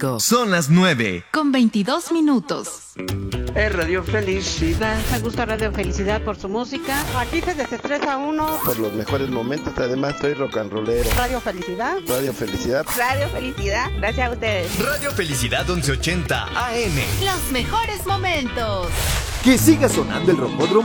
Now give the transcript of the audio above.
Son las 9:22. Es Radio Felicidad. Me gusta Radio Felicidad por su música. Aquí se desestresa uno. Por los mejores momentos, además soy rock and rollero. Radio Felicidad. Radio Felicidad. Radio Felicidad, gracias a ustedes. Radio Felicidad 1180 AM. Los mejores momentos. Que siga sonando el Rocódromo